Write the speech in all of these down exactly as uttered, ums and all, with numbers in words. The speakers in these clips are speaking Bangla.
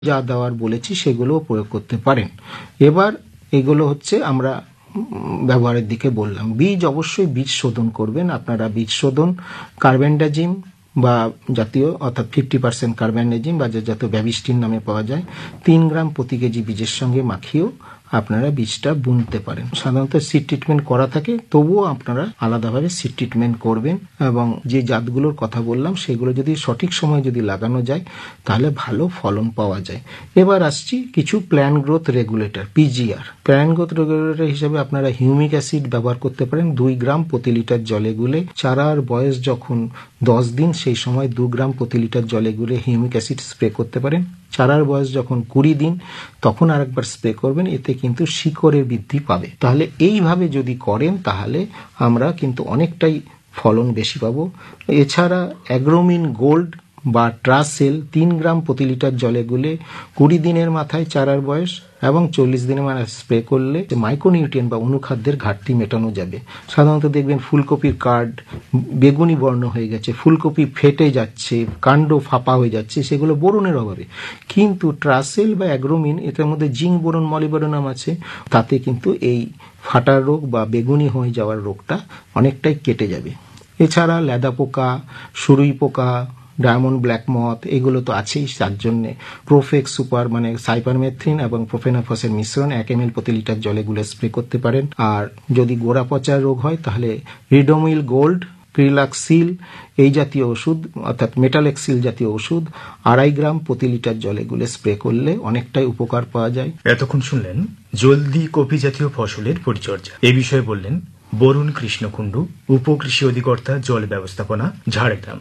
যা দেওয়ার বলেছি সেগুলোও প্রয়োগ করতে পারেন। এবার এগুলো হচ্ছে আমরা ব্যবহারের দিকে বললাম। বীজ অবশ্যই বীজ শোধন করবেন। আপনারা বীজ শোধন কার্বেন্ডাজিম বা জাতীয় অর্থাৎ ফিফটি পার্সেন্ট কার্বেন্ডাজিম বা যে জাতীয় ব্যাবিস্টিন নামে পাওয়া যায় তিন গ্রাম প্রতি কেজি বীজের সঙ্গে মাখিয়েও আপনারা বীজটা বুনতে পারেন। সাধারণত সিড ট্রিটমেন্ট করা থাকে, তবুও আপনারা আলাদাভাবে সিড ট্রিটমেন্ট করবেন এবং যে জাতগুলোর কথা বললাম সেগুলো যদি সঠিক সময় যদি লাগানো যায় তাহলে ভালো ফলন পাওয়া যায়। এবার আসছি কিছু plant growth regulator, PGR. Plant growth regulator হিসেবে আপনারা হিউমিক অ্যাসিড ব্যবহার করতে পারেন দুই গ্রাম প্রতি লিটার জলে গুলে। চারার বয়স যখন দশ দিন সেই সময় দু গ্রাম প্রতি লিটার জলে গুলে হিউমিক অ্যাসিড স্প্রে করতে পারেন। চারার বয়স যখন কুড়ি দিন তখন আরেকবার স্প্রে করবেন, এতে কিন্তু শিকড়ের বৃদ্ধি পাবে। তাহলে এইভাবে যদি করেন তাহলে আমরা কিন্তু অনেকটাই ফলন বেশি পাবো। এছাড়া অ্যাগ্রোমিন গোল্ড বা ট্রাসেল তিন গ্রাম প্রতি লিটার জলে গুলে কুড়ি দিনের মাথায় চারার বয়স এবং চল্লিশ দিনের মাথায় স্প্রে করলে মাইক্রোনিউট্রিয়েন্ট বা অনুখাদ্যের ঘাটতি মেটানো যাবে। সাধারণত দেখবেন ফুলকপির কার্ড বেগুনি বর্ণ হয়ে গেছে, ফুলকপি ফেটে যাচ্ছে, কাণ্ড ফাঁপা হয়ে যাচ্ছে, সেগুলো বোরনের অভাবে। কিন্তু ট্রাসেল বা অ্যাগ্রোমিন এটার মধ্যে জিঙ্ক বোরন মলিবডেনাম আছে, তাতে কিন্তু এই ফাটার রোগ বা বেগুনি হয়ে যাওয়ার রোগটা অনেকটাই কেটে যাবে। এছাড়া লেদা পোকা, সুরুই পোকা, ডায়মন্ড ব্ল্যাক মথ এগুলো তো আছেই, তার জন্য প্রোফেক্স সুপার মানে সাইপারমেথ্রিন এবং প্রোফেনাফসের মিশ্রণ এক এম এল প্রতি লিটার জলে গুলে স্প্রে করতে পারেন। আর যদি গোড়া পচার রোগ হয় তাহলে রিডোমিল গোল্ড, প্রিলাক্সিল এই জাতীয় ওষুধ অর্থাৎ মেটালেক্সিল জাতীয় ওষুধ আড়াই গ্রাম প্রতি লিটার জলে গুলে স্প্রে করলে অনেকটাই উপকার পাওয়া যায়। এতক্ষণ শুনলেন জলদি কপি জাতীয় ফসলের পরিচর্যা। এই বিষয়ে বললেন বরুণ কৃষ্ণ কুণ্ডু, উপকৃষি অধিকর্তা, জল ব্যবস্থাপনা, ঝাড়গ্রাম।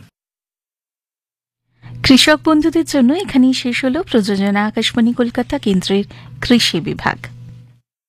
কৃষক বন্ধুদের জন্য এখানেই শেষ হলো প্রযোজনা আকাশবাণী কলকাতা কেন্দ্রের কৃষি বিভাগ।